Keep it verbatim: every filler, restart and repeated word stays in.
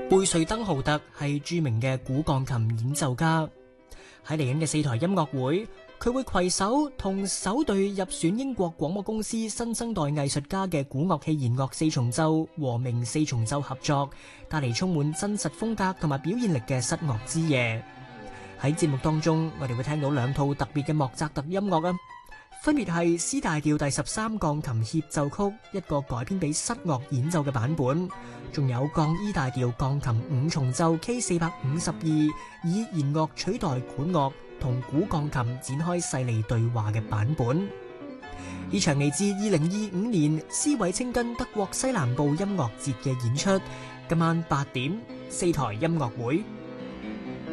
貝瑞登豪特係著名嘅古鋼琴演奏家，喺嚟緊嘅四台音樂會，佢會攜手同首隊入選英國廣播公司新生代藝術家嘅古樂器弦樂四重奏和鳴四重奏合作，帶嚟充滿真實風格同埋表現力嘅室樂之夜。喺節目當中，我哋會聽到兩套特別嘅莫扎特音樂啊，分別係 C 大調第十三鋼琴協奏曲，一個改編俾室樂演奏嘅版本，仲有降 E 大調鋼琴五重奏 K 四百五十二，以弦樂取代管樂，同古鋼琴展開細膩對話嘅版本。呢場嚟自二零二五年斯韋清根德國西南部音樂節嘅演出，今晚八點四台音樂會。